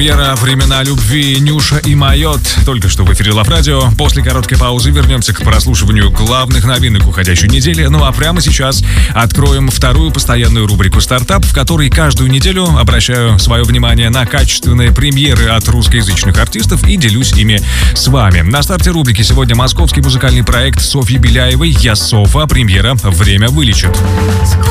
премьера «Времена любви» Нюша и Майот. Только что в эфире Лав Радио. После короткой паузы вернемся к прослушиванию главных новинок уходящей недели. Ну а прямо сейчас откроем вторую постоянную рубрику «Стартап», в которой каждую неделю обращаю свое внимание на качественные премьеры от русскоязычных артистов и делюсь ими с вами. На старте рубрики сегодня московский музыкальный проект Софьи Беляевой «Я Софа». Премьера «Время вылечит».